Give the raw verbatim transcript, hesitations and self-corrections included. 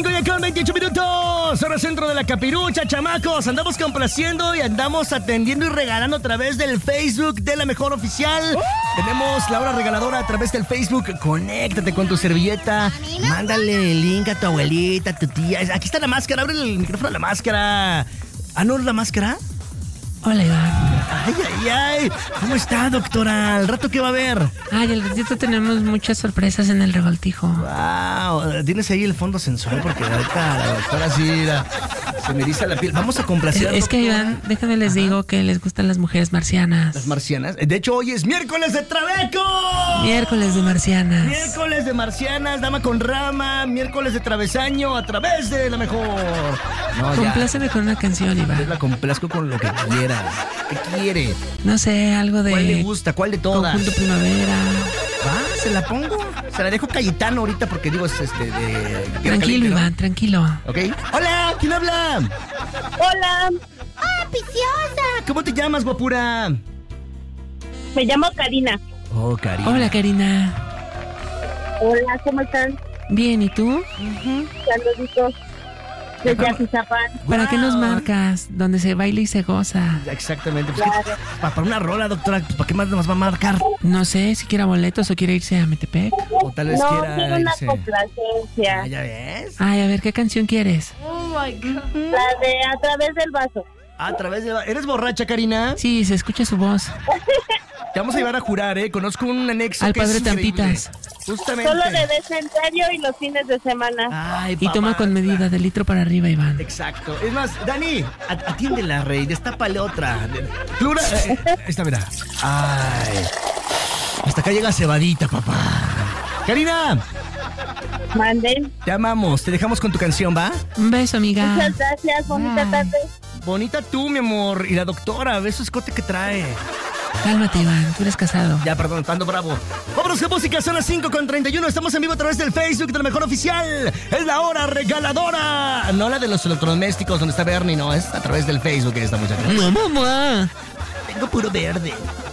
cinco ya con veintiocho minutos. Hora centro de la capirucha, chamacos. Andamos complaciendo y andamos atendiendo y regalando a través del Facebook de La Mejor Oficial. ¡Uh! Tenemos la hora regaladora a través del Facebook. Conéctate con tu servilleta. Mándale el link a tu abuelita, a tu tía. Aquí está la máscara. Abre el micrófono a la máscara. ¿Ah, no es la máscara? Hola, Iván. Ay, ay, ay. ¿Cómo está, doctora? ¿Al rato qué va a haber? Ay, al ratito tenemos muchas sorpresas en el revoltijo. Wow. Tienes ahí el fondo sensual porque ahorita la doctora sí la, se me eriza la piel. Vamos a complacer. Es, es que, Iván, déjame les Ajá. digo que les gustan las mujeres marcianas. Las marcianas. De hecho, hoy es miércoles de Trabeco. Miércoles de marcianas. Miércoles de marcianas, dama con rama. Miércoles de travesaño a través de La Mejor. No, Compláceme con una canción, Iván. Yo la complazco con lo que quiera. ¿Qué quiere? No sé, algo de... ¿Cuál le gusta? ¿Cuál de todas? Conjunto Primavera. ¿Va? ¿Se la pongo? Se la dejo Cayetano ahorita porque digo es este de... Tranquilo, Iván, tranquilo. ¿Ok? Hola, ¿quién habla? Hola. ¡Ah, preciosa! ¿Cómo te llamas, guapura? Me llamo Karina. Oh, Karina. Hola, Karina. Hola, ¿cómo están? Bien, ¿y tú? Uh-huh. Saluditos. Desde Atizapán. ¿Para wow. qué nos marcas? Donde se baila y se goza. Exactamente. Pues claro. que, para una rola, doctora, ¿para qué más nos va a marcar? No sé, si quiera boletos o quiere irse a Metepec. O tal vez no, quiera quiero una irse. complacencia. Ah, ¿ya ves? Ay, a ver, ¿qué canción quieres? Oh, my God. La de A Través del Vaso. A través de... ¿Eres borracha, Karina? Sí, se escucha su voz. Te vamos a llevar a jurar, ¿eh? Conozco un anexo Al que padre es increíble. Tampitas. Justamente. Solo de descenterio y los fines de semana. Ay, y toma con medida, de litro para arriba, Iván. Exacto. Es más, Dani, atiéndela, rey. Destápale otra. Plura... Eh, esta, mira. Ay. Hasta acá llega cebadita, papá. Karina. Manden. Te amamos. Te dejamos con tu canción, ¿va? Un beso, amiga. Muchas gracias. Bonita Ay. tarde. Bonita tú, mi amor. Y la doctora, ve su escote que trae. Cálmate, Iván, tú eres casado. Ya, perdón, ando bravo. Vámonos con música, son las cinco con treinta y uno. Estamos en vivo a través del Facebook de La Mejor Oficial. Es la hora regaladora. No la de los electrodomésticos donde está Bernie, no. Es a través del Facebook de esta muchacha. No, mamá. Tengo puro verde.